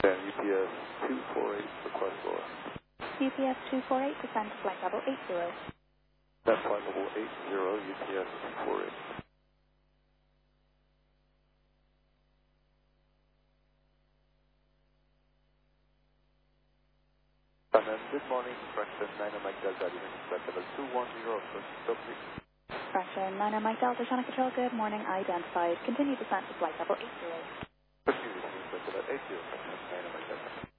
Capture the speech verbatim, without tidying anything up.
And U P S two four eight, request Laura. U P S two four eight, descend to flight level eight zero. That's flight level eight zero, U P S two four eight. And then good morning, Fraction nine Mike Delta, flight level two one zero, approach stop six. Fraction nine Mike Delta, Channel Control, good morning, identified. Continue descent to flight level eight zero. Proceed, flight level eight zero, Fraction nine Mike Delta.